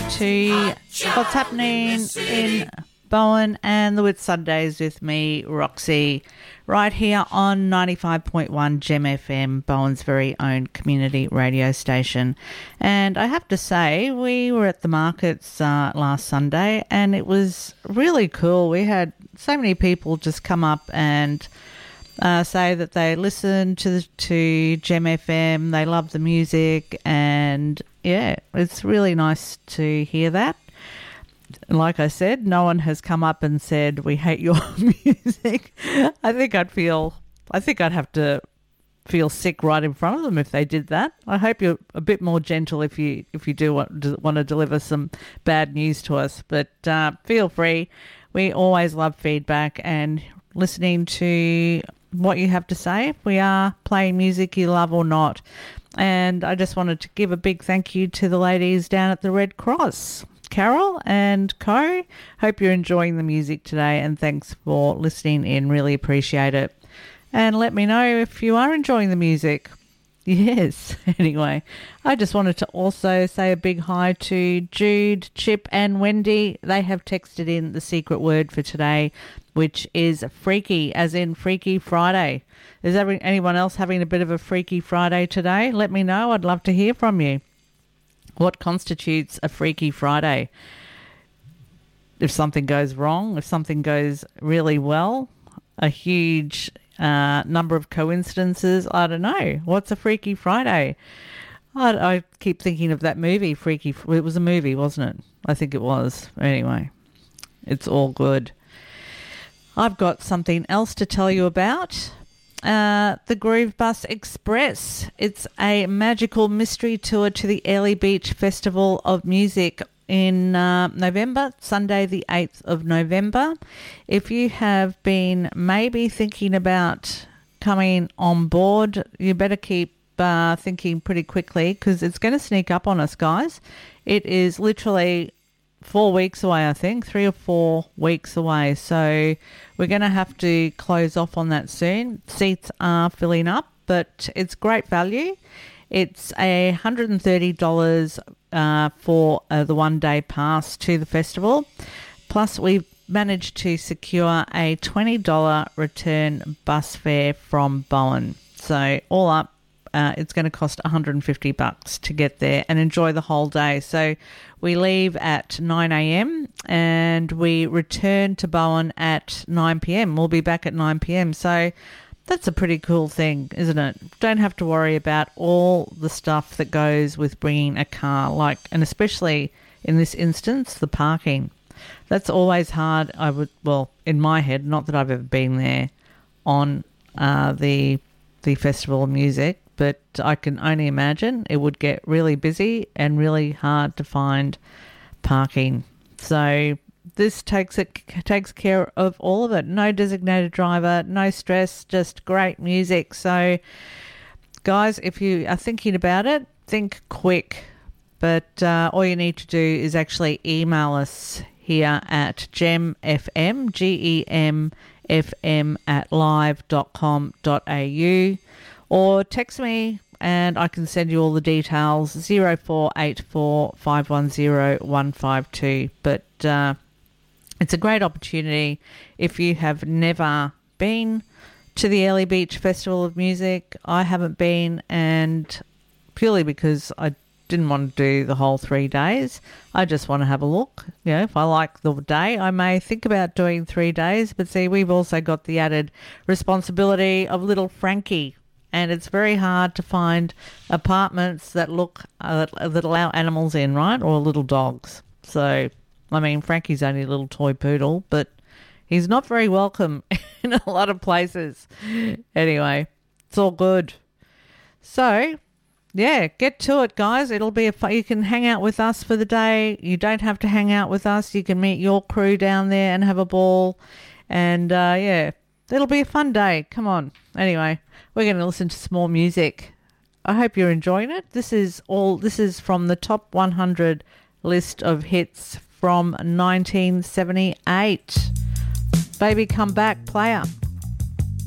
to what's happening in Bowen and the Whitsundays with me, Roxy, right here on 95.1 Gem FM, Bowen's very own community radio station. And I have to say, we were at the markets last Sunday and it was really cool. We had so many people just come up and say that they listen to Gem FM, they love the music, and yeah, it's really nice to hear that. Like I said, no one has come up and said we hate your music. I think I'd have to feel sick right in front of them if they did that. I hope you're a bit more gentle if you do want to deliver some bad news to us, but feel free. We always love feedback and listening to what you have to say. We are playing music you love or not. And I just wanted to give a big thank you to the ladies down at the Red Cross, Carol and Co. Hope you're enjoying the music today, and thanks for listening in. Really appreciate it. And let me know if you are enjoying the music. Yes. Anyway, I just wanted to also say a big hi to Jude, Chip and Wendy. They have texted in the secret word for today, which is freaky, as in Freaky Friday. Is anyone else having a bit of a Freaky Friday today? Let me know. I'd love to hear from you. What constitutes a Freaky Friday? If something goes wrong, if something goes really well, a huge number of coincidences, I don't know. What's a Freaky Friday? I keep thinking of that movie, Freaky. It was a movie, wasn't it? I think it was. Anyway, it's all good. I've got something else to tell you about. The Groove Bus Express. It's a magical mystery tour to the Airlie Beach Festival of Music in November, Sunday the 8th of November. If you have been maybe thinking about coming on board, you better keep thinking pretty quickly, because it's going to sneak up on us, guys. It is literally 4 weeks away, I think, 3 or 4 weeks away. So we're going to have to close off on that soon. Seats are filling up, but it's great value. It's $130 for the one-day pass to the festival. Plus, we've managed to secure a $20 return bus fare from Bowen. So all up, it's going to cost $150 to get there and enjoy the whole day. So we leave at 9 a.m. and we return to Bowen at 9 p.m. We'll be back at 9 p.m. So that's a pretty cool thing, isn't it? Don't have to worry about all the stuff that goes with bringing a car, and especially in this instance, the parking. That's always hard. In my head, not that I've ever been there on the Festival of Music, but I can only imagine it would get really busy and really hard to find parking. So this takes care of all of it. No designated driver, no stress, just great music. So, guys, if you are thinking about it, think quick. But all you need to do is actually email us here at gemfm, GEMFM @live.com.au, or text me and I can send you all the details, 0484 510 152. But it's a great opportunity if you have never been to the Airlie Beach Festival of Music. I haven't been, and purely because I didn't want to do the whole 3 days. I just want to have a look. If I like the day, I may think about doing 3 days. But see, we've also got the added responsibility of little Frankie, and it's very hard to find apartments that that allow animals in, right, or little dogs. So, I mean, Frankie's only a little toy poodle, but he's not very welcome in a lot of places. Anyway, it's all good. So, yeah, get to it, guys. It'll be you can hang out with us for the day. You don't have to hang out with us. You can meet your crew down there and have a ball. And, yeah, it'll be a fun day. Come on. Anyway, we're going to listen to some more music. I hope you're enjoying it. This is from the top 100 list of hits from 1978. Baby Come Back, Player.